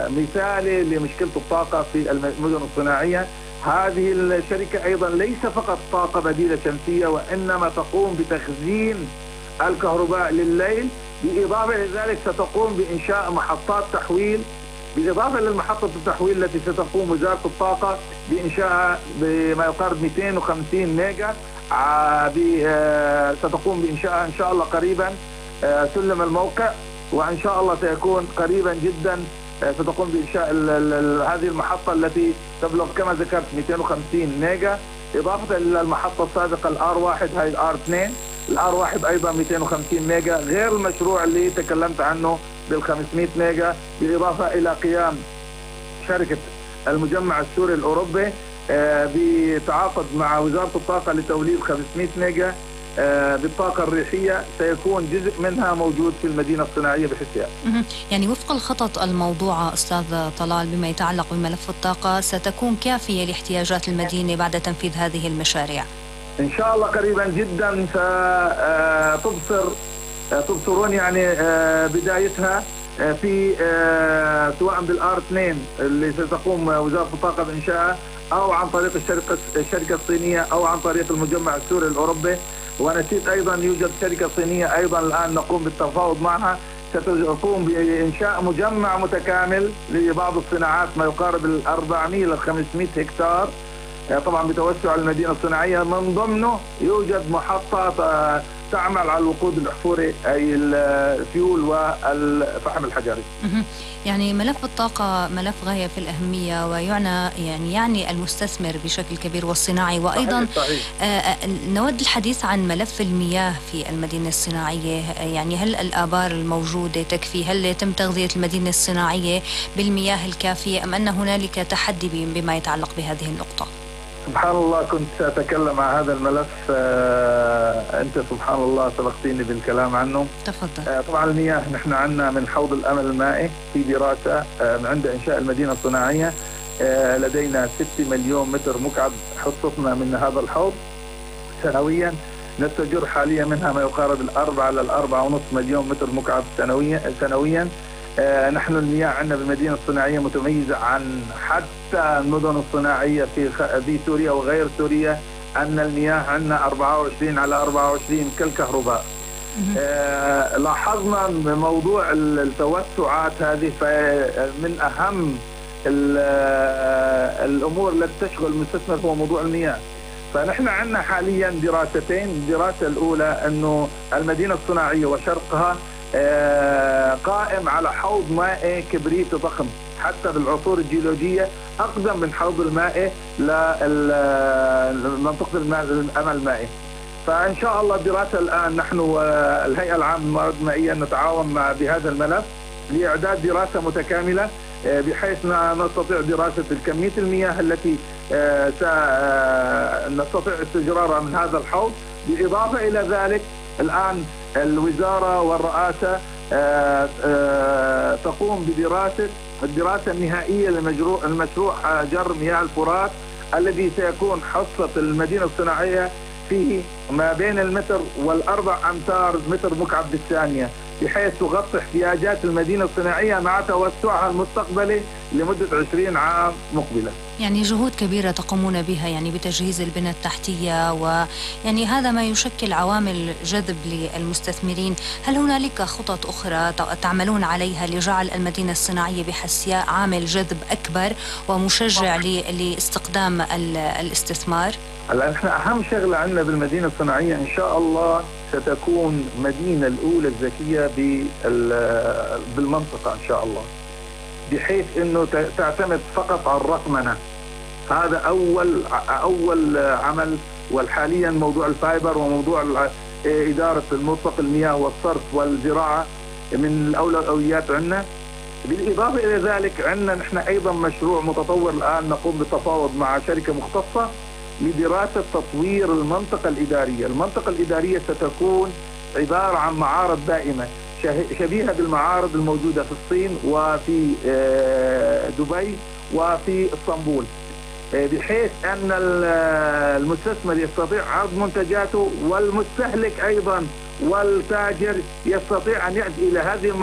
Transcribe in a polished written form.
مثالي لمشكلة الطاقة في المدن الصناعية. هذه الشركة أيضا ليس فقط طاقة بديلة شمسية، وإنما تقوم بتخزين الكهرباء لليل. بالإضافة إلى ذلك ستقوم بإنشاء محطات تحويل، بالإضافة للمحطة التحويل التي ستقوم وزارة الطاقة بإنشائها بما يقارب 250 ميجا. ستقوم بإنشائها إن شاء الله قريبا سلم الموقع، وإن شاء الله سيكون قريبا جدا ستقوم بإنشاء هذه المحطة التي تبلغ كما ذكرت 250 ميجا، إضافة إلى المحطة السابقة الR1 هاي الR2. الR1 أيضا 250 ميجا، غير المشروع اللي تكلمت عنه بال500 ميجا، بالإضافة إلى قيام شركة المجمع السوري الأوروبي بتعاقد مع وزارة الطاقة لتوليد 500 ميجا بالطاقة الريحية، سيكون جزء منها موجود في المدينة الصناعية بحسيا. يعني وفق الخطط الموضوعة أستاذ طلال بما يتعلق بملف الطاقة ستكون كافية لاحتياجات المدينة بعد تنفيذ هذه المشاريع؟ إن شاء الله قريبا جدا ستبصرون يعني بدايتها في سواء بالR2 اللي ستقوم وزارة الطاقة بإنشائها، أو عن طريق الشركة الصينية، أو عن طريق المجمع السوري الأوروبي. ونسيت أيضا يوجد شركة صينية أيضا الآن نقوم بالتفاوض معها، ستقوم بإنشاء مجمع متكامل لبعض الصناعات ما يقارب 400 إلى 500 هكتار، طبعا بتوسع المدينة الصناعية. من ضمنه يوجد محطة تعمل على الوقود الأحفوري أي الفيول والفحم الحجري. يعني ملف الطاقة ملف غاية في الأهمية، ويعني المستثمر بشكل كبير والصناعي، وأيضا نود الحديث عن ملف المياه في المدينة الصناعية. يعني هل الآبار الموجودة تكفي؟ هل يتم تغذية المدينة الصناعية بالمياه الكافية، أم أن هنالك تحدي بما يتعلق بهذه النقطة؟ سبحان الله، كنت سأتكلم عن هذا الملف. أنت سبحان الله سبقتيني بالكلام عنه. تفضل. طبعا المياه نحن عندنا من حوض الأمل المائي في دراسة عند إنشاء المدينة الصناعية، لدينا 6 مليون متر مكعب حصتنا من هذا الحوض سنويا، نستجر حاليا منها ما يقارب 4 إلى 4.5 مليون متر مكعب سنويا. نحن المياه عندنا بالمدينة الصناعية متميزة عن حتى المدن الصناعية في سوريا وغير سوريا، أن المياه عندنا 24 على 24 كالكهرباء. لاحظنا موضوع التوسعات هذه من أهم الأمور التي تشغل المستثمر هو موضوع المياه. فنحن عندنا حاليا دراستين. الدراسة الأولى أنه المدينة الصناعية وشرقها قائم على حوض مائي كبريت ضخم، حتى بالعصور الجيولوجية أقدم من حوض المائي لمنطقة الأمل المائي. فإن شاء الله الدراسة الآن نحن الهيئة العامة للموارد المائية نتعاون بهذا الملف لإعداد دراسة متكاملة بحيث نستطيع دراسة كمية المياه التي نستطيع استجرارها من هذا الحوض. بالإضافة إلى ذلك الآن الوزارة والرئاسة تقوم بدراسة الدراسة النهائية لمشروع جر مياه الفرات، الذي سيكون حصة المدينة الصناعية فيه ما بين المتر والأربع أمتار متر مكعب بالثانية، بحيث تغطي احتياجات المدينة الصناعية مع توسعها المستقبلي لمدة 20 عام مقبلة. يعني جهود كبيرة تقومون بها يعني بتجهيز البنى التحتية، ويعني هذا ما يشكل عوامل جذب للمستثمرين. هل هنالك خطط أخرى تعملون عليها لجعل المدينة الصناعية بحسياء عامل جذب أكبر ومشجع لاستقدام الاستثمار؟ هلا نحن أهم شغلة عندنا بالمدينة الصناعية إن شاء الله ستكون المدينة الأولى الذكية بالمنطقة إن شاء الله، بحيث إنه تعتمد فقط على الرقمنة. هذا أول عمل. وحاليا موضوع الفايبر وموضوع إدارة المرفق المياه والصرف والزراعة من الأولويات عندنا. بالإضافة إلى ذلك عندنا نحن أيضا مشروع متطور الآن نقوم بالتفاوض مع شركة مختصة لدراسة تطوير المنطقة الإدارية. المنطقة الإدارية ستكون عبارة عن معارض دائمة شبيهة بالمعارض الموجودة في الصين وفي دبي وفي اسطنبول، بحيث أن المستثمر يستطيع عرض منتجاته، والمستهلك أيضا والتاجر يستطيع أن يأتي إلى هذه